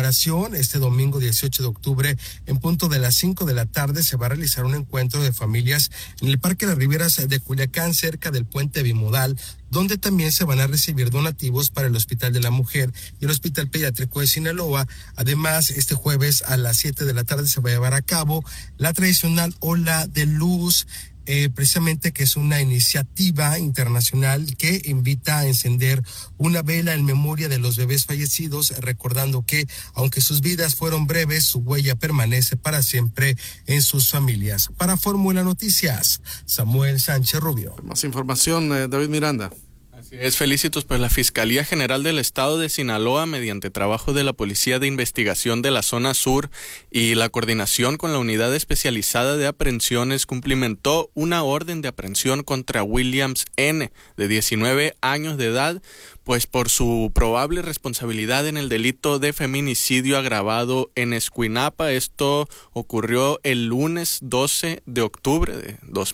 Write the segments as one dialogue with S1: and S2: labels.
S1: Federación, este domingo 18 de octubre, en punto de las 5 de la tarde, se va a realizar un encuentro de familias en el Parque Las Riberas de Culiacán, cerca del puente bimodal, donde también se van a recibir donativos para el Hospital de la Mujer y el Hospital Pediátrico de Sinaloa. Además, este jueves a las 7 de la tarde se va a llevar a cabo la tradicional Ola de Luz, precisamente que es una iniciativa internacional que invita a encender una vela en memoria de los bebés fallecidos, recordando que, aunque sus vidas fueron breves, su huella permanece para siempre en sus familias. Para Fórmula Noticias, Samuel Sánchez Rubio.
S2: Más información, David Miranda.
S3: Es Felicitos, pues la Fiscalía General del Estado de Sinaloa, mediante trabajo de la Policía de Investigación de la Zona Sur y la coordinación con la Unidad Especializada de Aprehensiones, cumplimentó una orden de aprehensión contra Williams N., de 19 años de edad, pues por su probable responsabilidad en el delito de feminicidio agravado en Escuinapa. Esto ocurrió el lunes 12 de octubre de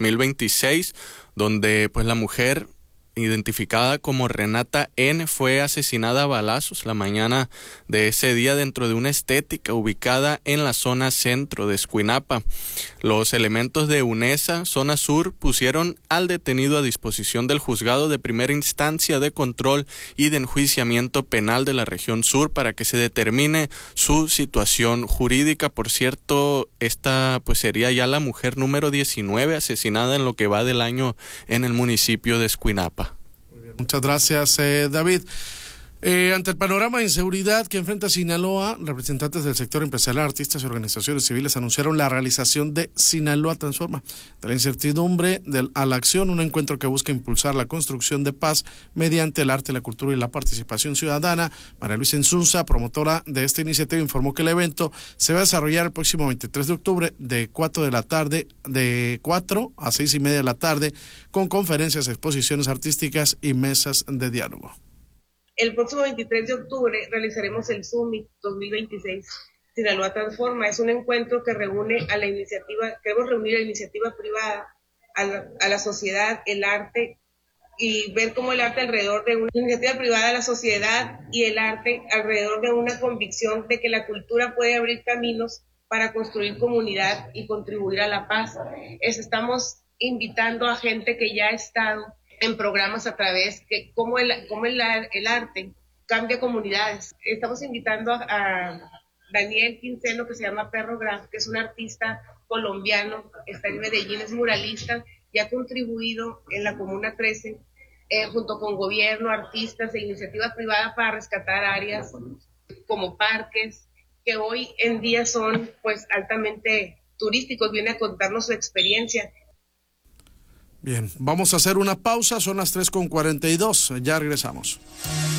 S3: 2026, donde pues la mujer, identificada como Renata N., fue asesinada a balazos la mañana de ese día dentro de una estética ubicada en la zona centro de Escuinapa. Los elementos de UNESA, zona sur, pusieron al detenido a disposición del juzgado de primera instancia de control y de enjuiciamiento penal de la región sur para que se determine su situación jurídica. Por cierto, esta pues sería ya la mujer número 19 asesinada en lo que va del año en el municipio de Escuinapa.
S2: Muchas gracias, David. Ante el panorama de inseguridad que enfrenta Sinaloa, representantes del sector empresarial, artistas y organizaciones civiles anunciaron la realización de Sinaloa Transforma. De la incertidumbre a la acción, un encuentro que busca impulsar la construcción de paz mediante el arte, la cultura y la participación ciudadana. María Luisa Insunza, promotora de esta iniciativa, informó que el evento se va a desarrollar el próximo 23 de octubre de 4 a 6:30 de la tarde, con conferencias, exposiciones artísticas y mesas de diálogo.
S4: El próximo 23 de octubre realizaremos el Summit 2026. Sinaloa Transforma es un encuentro que reúne a la iniciativa, queremos reunir a la iniciativa privada, a la sociedad, el arte, y ver cómo el arte alrededor de una iniciativa privada, la sociedad y el arte alrededor de una convicción de que la cultura puede abrir caminos para construir comunidad y contribuir a la paz. Estamos invitando a gente que ya ha estado en programas a través de cómo el arte cambia comunidades. Estamos invitando a Daniel Quinceno, que se llama Perro Graf, que es un artista colombiano, está en Medellín, es muralista y ha contribuido en la Comuna 13 junto con gobierno, artistas e iniciativa privada para rescatar áreas como parques que hoy en día son pues altamente turísticos. Viene a contarnos su experiencia.
S2: Bien, vamos a hacer una pausa, son las 3:42, ya regresamos.